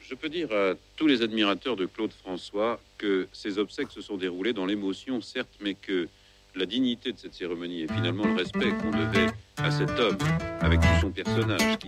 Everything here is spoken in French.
Je peux dire à tous les admirateurs de Claude François que ces obsèques se sont déroulées dans l'émotion, certes, mais que la dignité de cette cérémonie et finalement le respect qu'on devait à cet homme avec tout son personnage qui